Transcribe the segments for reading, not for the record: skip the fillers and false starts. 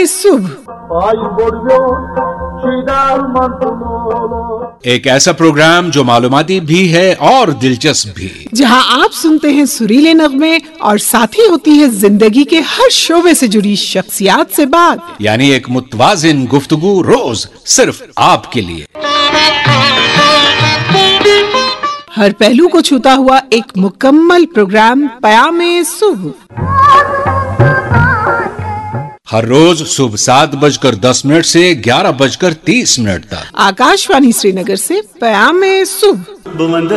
सुबह, एक ऐसा प्रोग्राम जो मालूमाती भी है और दिलचस्प भी, जहां आप सुनते हैं सुरीले नगमे और साथ ही होती है जिंदगी के हर शोबे से जुड़ी शख्सियात से बात। यानी एक मुतवाजिन गुफ्तगू रोज सिर्फ आपके लिए। हर पहलू को छूता हुआ एक मुकम्मल प्रोग्राम पयामे सुबह, हर रोज सुबह 7:10 से 11:30 तक आकाशवाणी श्रीनगर से पयामे सुबह।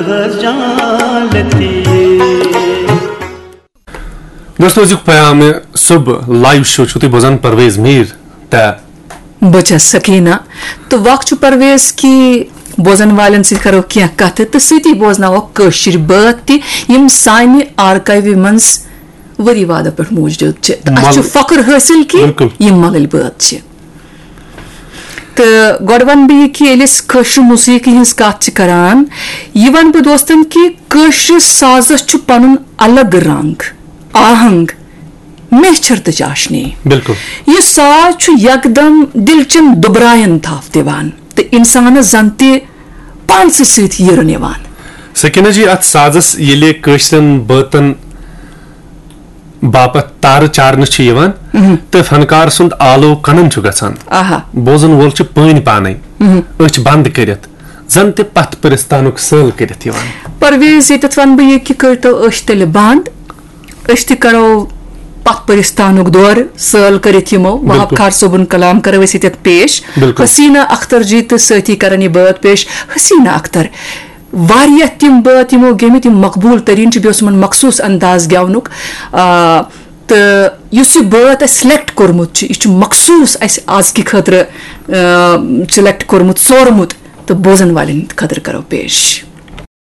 दोस्तों अजुक पयामे सुबह लाइव शो छुती बोजन परवेज मीर ता बचा सकीना तो वक्त परवेज की बोजन वालन से करो क्या कथ तो सीधी बोजना कशिर बात यम सानि आर्काइव मंस वरी वादा पर मौजूद छ अच्छु फक्र हासिल की यम मगल बात छ तो गोडवन भी कि एलिस कशिर मौसीकी हिंस कथ करान यवन ब दोस्तन की कशिर साजस छु पनुन अलग रंग आहंग मेहचर त चाशनी। बिल्कुल ये साज छु एकदम दिलचम दुबरायन थाफ दिवान तो इंसान जनते पांच सत यरन यवान। सकीना जी अत साजस येले कशरन बतन बापत तार चारन छ यवान तो फनकार सुंद आलो कनन छु गछान बोजन वोल छु पानी पाने अच बंद करित जनते पथ परिस्तानुक सल करित यवान। परवेज यत वन बे कि करतो अश तले बंद अश त करो पथ परिस्तानुक दौर सल करित यमो वहाब खार सोबन कलाम करो इसी तक पेश हसीना अख्तर जी तो साथी करनी बात पेश हसीना अख्तर वारिया तिम बात यमो गेमि तिम मकबूल तरीन छ बेसमन मखसूस अंदाज गावनुक तो युस बात सिलेक्ट कोरमुत छ इच मखसूस अस आज की खतर सिलेक्ट कोरमुत सोरमुत तो बोजन वालिन खतर करो पेश।